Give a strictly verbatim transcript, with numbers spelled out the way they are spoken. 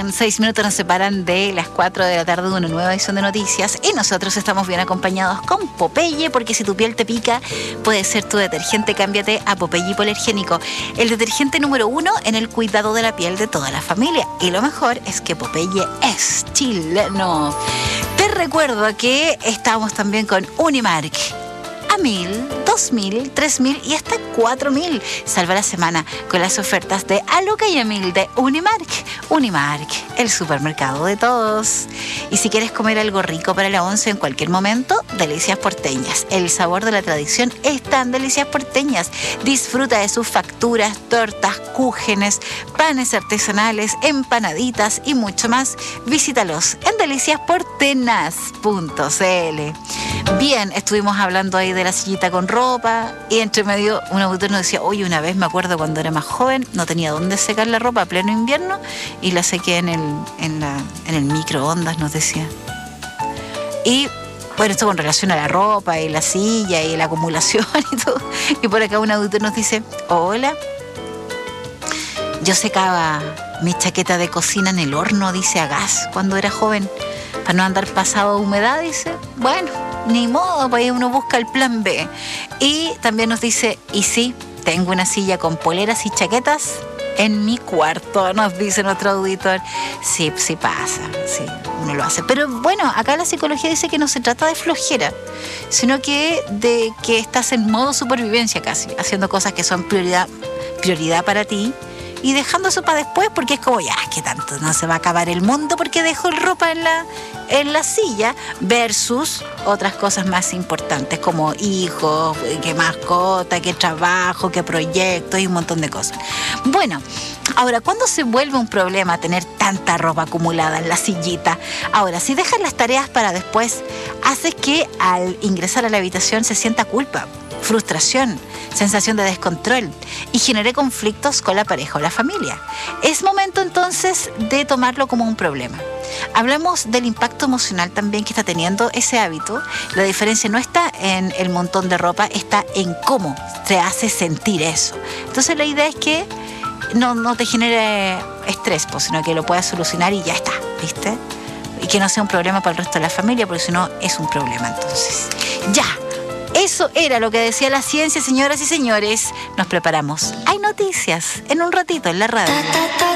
Bien, seis minutos nos separan de las cuatro de la tarde de una nueva edición de noticias y nosotros estamos bien acompañados con Popeye, porque si tu piel te pica, puede ser tu detergente. Cámbiate a Popeye Hipoalergénico, el detergente número uno en el cuidado de la piel de toda la familia. Y lo mejor es que Popeye es chileno. Te recuerdo que estamos también con Unimark. A mil, dos mil, tres mil y hasta cuatro mil. Salva la semana con las ofertas de Aloca y a mil de Unimark. Unimark, el supermercado de todos. Y si quieres comer algo rico para la once en cualquier momento, Delicias Porteñas. El sabor de la tradición está en Delicias Porteñas. Disfruta de sus facturas, tortas, cúgenes, panes artesanales, empanaditas y mucho más. Visítalos en delicias portenas punto c l. Bien, estuvimos hablando ahí de la sillita con ropa y entre medio un auditor nos decía, oye, una vez me acuerdo cuando era más joven, no tenía dónde secar la ropa a pleno invierno y la sequé en el, en la, en el microondas, nos decía. Y bueno, esto con relación a la ropa y la silla y la acumulación y todo. Y por acá un auditor nos dice, hola, yo secaba mi chaqueta de cocina en el horno, dice, a gas cuando era joven, para no andar pasado de humedad, dice. Bueno, ni modo, pues uno busca el plan B. Y también nos dice, y sí, tengo una silla con poleras y chaquetas en mi cuarto, nos dice nuestro auditor. Sí, sí pasa, sí, uno lo hace. Pero bueno, acá la psicología dice que no se trata de flojera, sino que de que estás en modo supervivencia casi, haciendo cosas que son prioridad, prioridad para ti, y dejando eso para después, porque es como, ya, que tanto, no se va a acabar el mundo porque dejo el ropa en la, en la silla, versus otras cosas más importantes, como hijos, que mascota, que trabajo, que proyectos y un montón de cosas. Bueno, ahora, ¿cuándo se vuelve un problema tener tanta ropa acumulada en la sillita? Ahora, si dejas las tareas para después, haces que al ingresar a la habitación se sienta culpa, frustración, sensación de descontrol y genere conflictos con la pareja o la familia. Es momento entonces de tomarlo como un problema. Hablamos del impacto emocional también que está teniendo ese hábito. La diferencia no está en el montón de ropa, está en cómo te hace sentir eso. Entonces la idea es que no, no te genere estrés, pues, sino que lo puedas solucionar y ya está, ¿viste? Y que no sea un problema para el resto de la familia, porque si no es un problema. Entonces, ya. Eso era lo que decía la ciencia, señoras y señores. Nos preparamos. Hay noticias en un ratito en la radio.